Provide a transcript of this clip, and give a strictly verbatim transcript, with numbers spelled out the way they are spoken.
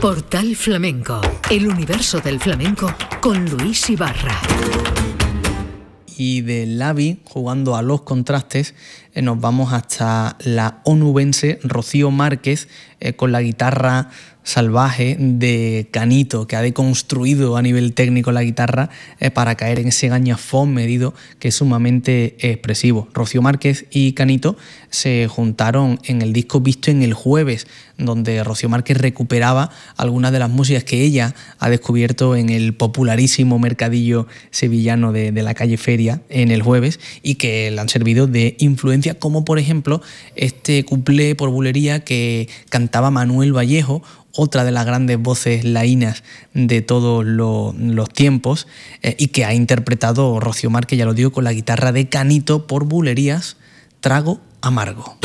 Portal Flamenco, el universo del flamenco con Luis Ibarra. Y de Lavi, jugando a los contrastes, eh, nos vamos hasta la onubense Rocío Márquez eh, con la guitarra salvaje de Canito, que ha deconstruido a nivel técnico la guitarra eh, para caer en ese gañafón medido que es sumamente expresivo. Rocío Márquez y Canito se juntaron en el disco Visto en el Jueves, donde Rocío Márquez recuperaba algunas de las músicas que ella ha descubierto en el popularísimo mercadillo sevillano de, de la calle Feria en el Jueves y que le han servido de influencia, como por ejemplo este cuplé por bulería que cantaba Manuel Vallejo, otra de las grandes voces laínas de todos los, los tiempos, eh, y que ha interpretado Rocío Márquez, ya lo digo, con la guitarra de Canito por bulerías, Trago Amargo.